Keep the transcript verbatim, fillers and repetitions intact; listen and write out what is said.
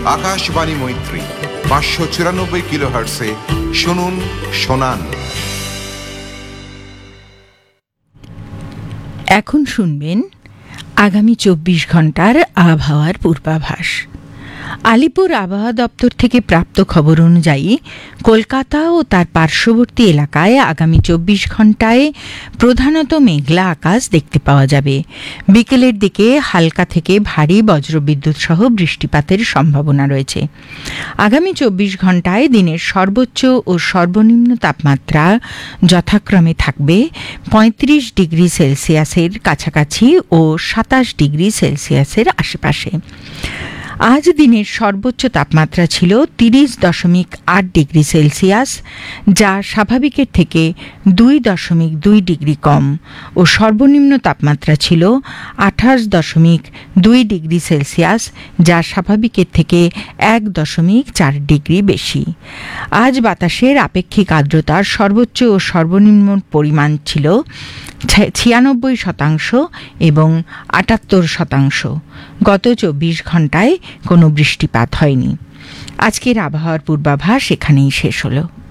আকাশবাণী মৈত্রী পাঁচশো চুরানব্বই কিলো হার্টসে শুনুন শোনান। এখন শুনবেন আগামী চব্বিশ ঘন্টার আবহাওয়ার পূর্বাভাস। আলিপুর আবহাওয়া দপ্তর থেকে প্রাপ্ত খবর অনুযায়ী কলকাতা ও তার পার্শ্ববর্তী এলাকায় আগামী চব্বিশ ঘন্টায় প্রধানত মেঘলা আকাশ দেখতে পাওয়া যাবে। বিকেলের দিকে হালকা থেকে ভারী বজ্রবিদ্যুৎ সহ বৃষ্টিপাতের সম্ভাবনা রয়েছে। আগামী চব্বিশ ঘন্টায় দিনের সর্বোচ্চ ও সর্বনিম্ন তাপমাত্রা যথাক্রমে থাকবে পঁয়ত্রিশ ডিগ্রি সেলসিয়াসের কাছাকাছি ও সাতাশ ডিগ্রি সেলসিয়াসের আশেপাশে। আজ দিনের সর্বোচ্চ তাপমাত্রা ছিল তিরিশ দশমিক আট ডিগ্রি সেলসিয়াস, যা স্বাভাবিকের থেকে দুই দশমিক দুই ডিগ্রি কম, ও সর্বনিম্ন তাপমাত্রা ছিল আঠাশ দশমিক দুই ডিগ্রি সেলসিয়াস, যা স্বাভাবিকের থেকে এক দশমিক চার ডিগ্রি বেশি। আজ বাতাসের আপেক্ষিক আর্দ্রতার সর্বোচ্চ ও সর্বনিম্ন পরিমাণ ছিল ছিয়ানব্বই শতাংশ এবং আটাত্তর শতাংশ। গত চব্বিশ ঘন্টায় কোনো বৃষ্টিপাত হয়নি। আজকের আবহাওয়ার পূর্বাভাস এখানেই শেষ হলো।